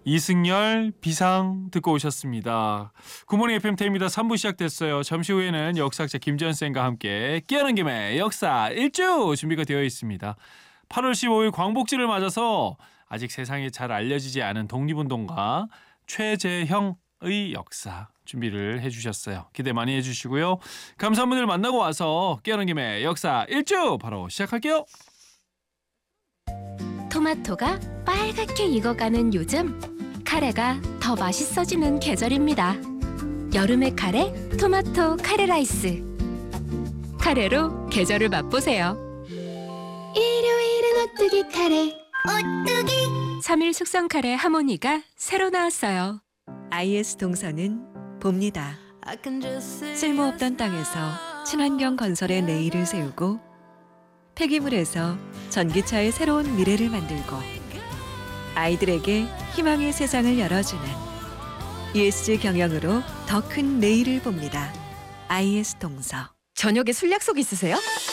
이승열 비상 듣고 오셨습니다. 굿모닝 FM 태입니다. 3부 시작됐어요. 잠시 후에는 역사학자 김지연쌤과 함께 깨어난 김에 역사 1주 준비가 되어 있습니다. 8월 15일 광복절을 맞아서 아직 세상에 잘 알려지지 않은 독립운동가 최재형의 역사 준비를 해주셨어요. 기대 많이 해주시고요. 감사한 분들 만나고 와서 깨어난 김에 역사 1주 바로 시작할게요. 토마토가 빨갛게 익어가는 요즘, 카레가 더 맛있어지는 계절입니다. 여름의 카레, 토마토 카레 라이스. 카레로 계절을 맛보세요. 일요일은 오뚜기 카레. 오뚜기. 3일 숙성 카레 하모니가 새로 나왔어요. IS 동서는 봅니다. 쓸모없던 땅에서 친환경 건설의 내일을 세우고 폐기물에서 전기차의 새로운 미래를 만들고 아이들에게 희망의 세상을 열어주는 ESG 경영으로 더 큰 내일을 봅니다. IS 동서. 저녁에 술 약속 있으세요?